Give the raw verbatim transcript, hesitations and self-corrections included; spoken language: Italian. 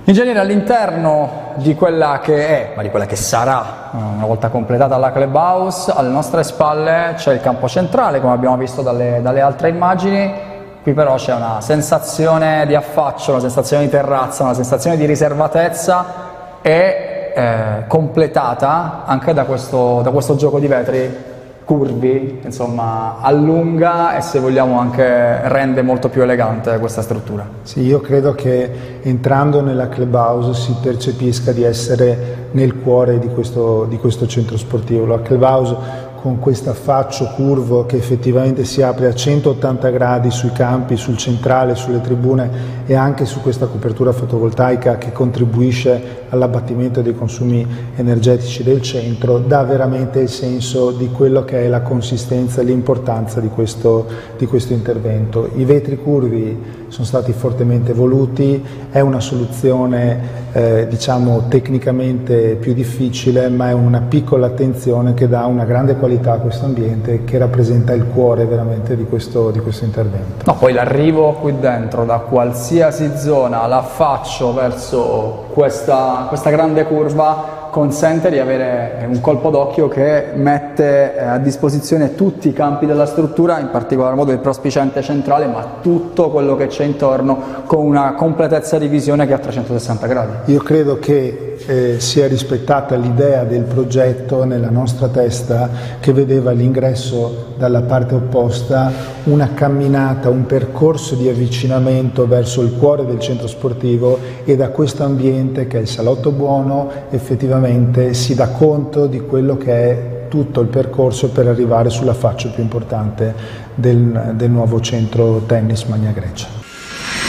Ingegnere, all'interno di quella che è, ma di quella che sarà, una volta completata la clubhouse, alle nostre spalle c'è il campo centrale, come abbiamo visto dalle, dalle altre immagini. Qui però c'è una sensazione di affaccio, una sensazione di terrazza, una sensazione di riservatezza e eh, completata anche da questo, da questo gioco di vetri curvi, insomma allunga e, se vogliamo, anche rende molto più elegante questa struttura. Sì, io credo che entrando nella clubhouse si percepisca di essere nel cuore di questo, di questo centro sportivo. La clubhouse, con questo affaccio curvo che effettivamente si apre a centottanta gradi sui campi, sul centrale, sulle tribune e anche su questa copertura fotovoltaica che contribuisce all'abbattimento dei consumi energetici del centro, dà veramente il senso di quello che è la consistenza e l'importanza di questo, di questo intervento. I vetri curvi sono stati fortemente voluti, è una soluzione eh, diciamo tecnicamente più difficile, ma è una piccola attenzione che dà una grande qualità a questo ambiente e che rappresenta il cuore veramente di questo, di questo intervento. No, poi l'arrivo qui dentro da qualsiasi zona, l'affaccio verso questa, questa grande curva consente di avere un colpo d'occhio che mette a disposizione tutti i campi della struttura, in particolar modo il prospiciente centrale, ma tutto quello che c'è intorno, con una completezza di visione che è a trecentosessanta gradi. Io credo che eh, sia rispettata l'idea del progetto nella nostra testa, che vedeva l'ingresso dalla parte opposta, una camminata, un percorso di avvicinamento verso il cuore del centro sportivo, e da questo ambiente che è il Salotto Buono effettivamente si dà conto di quello che è tutto il percorso per arrivare sull'affaccio più importante del, del nuovo centro tennis Magna Grecia.